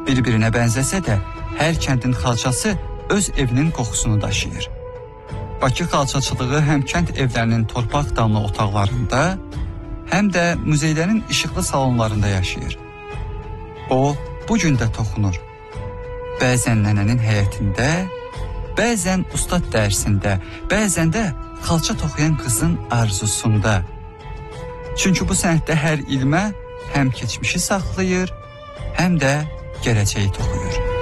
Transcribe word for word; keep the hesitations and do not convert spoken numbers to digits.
Bir-birinə bənzəsə də, hər kəndin xalçası öz evinin qoxusunu daşıyır. Bakı xalçaçılığı həm kənd evlərinin torpaq damlı otaqlarında, həm də muzeylərin işıqlı salonlarında yaşayır. O, bu gün də toxunur. Bəzən nənənin həyətində, bəzən ustad dərsində, bəzən də xalça toxuyan qızın arzusunda. Çünki bu sənətdə hər ilmə həm keçmişi saxlayır, həm də gələcəyi toxuyur.